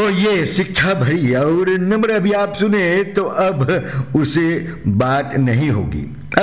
तो ये शिक्षा भरी और नम्र अभी आप सुने तो अब उसे बात नहीं होगी,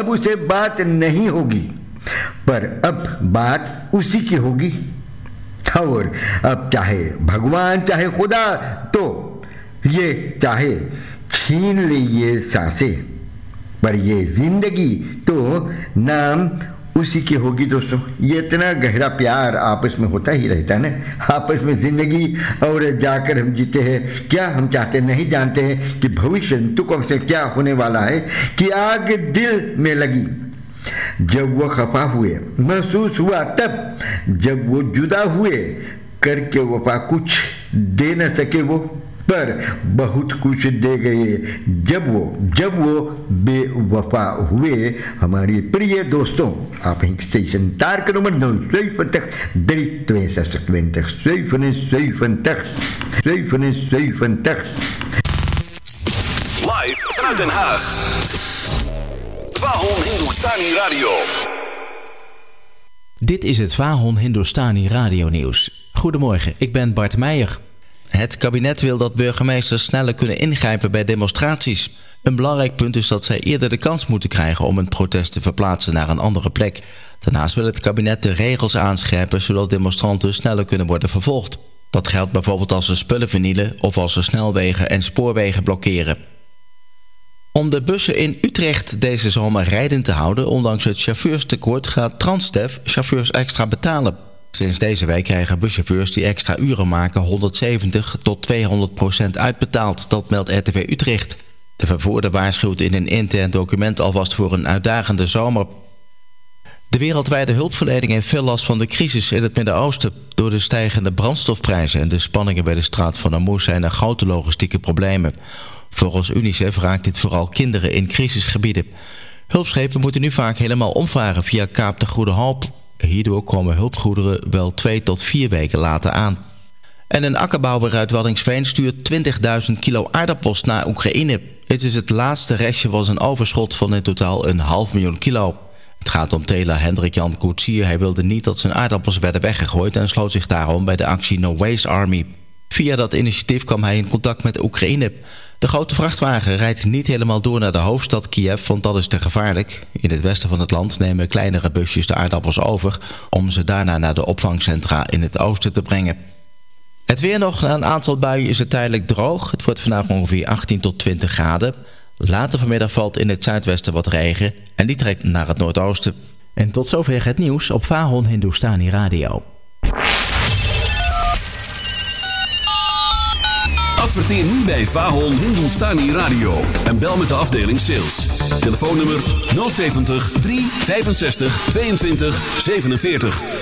पर अब बात उसी की होगी। और अब चाहे भगवान चाहे खुदा, तो ये चाहे छीन ले ये सांसें, पर ये जिंदगी तो नाम उसी की होगी। दोस्तों, ये इतना गहरा प्यार आपस में होता ही रहता है ना, आपस में जिंदगी। और जाकर हम जीते हैं क्या हम चाहते नहीं जानते हैं कि भविष्य तुकों से क्या होने वाला है, कि आग दिल में लगी जब वो खफा हुए, महसूस हुआ तब जब वो जुदा हुए, करके वफा कुछ दे न सके वो, पर बहुत कुछ दे गए जब वो बेवफा हुए। हमारी प्रिय दोस्तों, आप हैं स्टेशन तारक नंबर 57 Live vanuit Den Haag. Vahon Hindustani Radio. Dit is het Vahon Hindustani Radio Nieuws. Goedemorgen, ik ben Bart Meijer. Het kabinet wil dat burgemeesters sneller kunnen ingrijpen bij demonstraties. Een belangrijk punt is dat zij eerder de kans moeten krijgen om een protest te verplaatsen naar een andere plek. Daarnaast wil het kabinet de regels aanscherpen zodat demonstranten sneller kunnen worden vervolgd. Dat geldt bijvoorbeeld als ze spullen vernielen of als ze snelwegen en spoorwegen blokkeren. Om de bussen in Utrecht deze zomer rijdend te houden, ondanks het chauffeurstekort, gaat Transdev chauffeurs extra betalen. Sinds deze week krijgen buschauffeurs die extra uren maken 170 tot 200% uitbetaald, dat meldt RTV Utrecht. De vervoerder waarschuwt in een intern document alvast voor een uitdagende zomer. De wereldwijde hulpverlening heeft veel last van de crisis in het Midden-Oosten. Door de stijgende brandstofprijzen en de spanningen bij de straat van Hormuz zijn er grote logistieke problemen. Volgens UNICEF raakt dit vooral kinderen in crisisgebieden. Hulpschepen moeten nu vaak helemaal omvaren via Kaap de Goede Hoop. Hierdoor komen hulpgoederen wel 2 tot 4 weken later aan. En een akkerbouwer uit Waddinxveen stuurt 20.000 kilo aardappels naar Oekraïne. Het is het laatste restje van zijn overschot van in totaal 500.000 kilo. Het gaat om teler Hendrik-Jan Koetsier. Hij wilde niet dat zijn aardappels werden weggegooid en sloot zich daarom bij de actie No Waste Army. Via dat initiatief kwam hij in contact met Oekraïne. De grote vrachtwagen rijdt niet helemaal door naar de hoofdstad Kiev, want dat is te gevaarlijk. In het westen van het land nemen kleinere busjes de aardappels over om ze daarna naar de opvangcentra in het oosten te brengen. Het weer nog. Na een aantal buien is het tijdelijk droog. Het wordt vandaag ongeveer 18 tot 20 graden. Later vanmiddag valt in het zuidwesten wat regen en die trekt naar het noordoosten. En tot zover het nieuws op Vahon Hindustani Radio. Adverteer nu bij Vahon Hindustani Radio en bel met de afdeling sales. Telefoonnummer 070 365 22 47.